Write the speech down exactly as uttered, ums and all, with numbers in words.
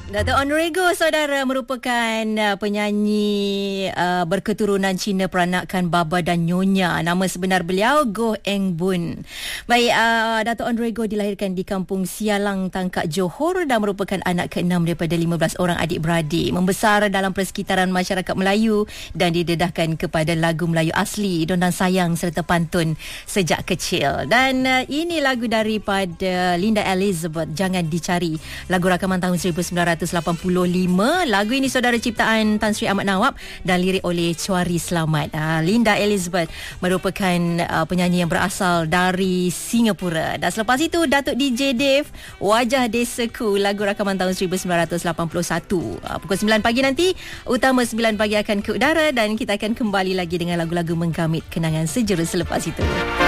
Dato' Onrego, saudara, merupakan uh, penyanyi uh, berketurunan Cina peranakan Baba dan Nyonya. Nama sebenar beliau Goh Eng Boon. Baik, uh, Dato' Onrego dilahirkan di kampung Sialang, Tangkak, Johor dan merupakan anak keenam daripada lima belas orang adik-beradik. Membesar dalam persekitaran masyarakat Melayu dan didedahkan kepada lagu Melayu asli, dondang sayang serta pantun sejak kecil. Dan uh, ini lagu daripada Linda Elizabeth, Jangan Dicari. Lagu rakaman tahun seribu sembilan ratus lapan puluh lima. Lagu ini saudara ciptaan Tan Sri Ahmad Nawab dan lirik oleh Chuari Slamet. Uh, Linda Elizabeth merupakan uh, penyanyi yang berasal dari Singapura. Dan selepas itu Datuk D J Dave, Wajah Desaku, lagu rakaman tahun seribu sembilan ratus lapan puluh satu. Uh, pukul sembilan pagi nanti Utama sembilan pagi akan ke udara dan kita akan kembali lagi dengan lagu-lagu menggamit kenangan sejeru selepas itu.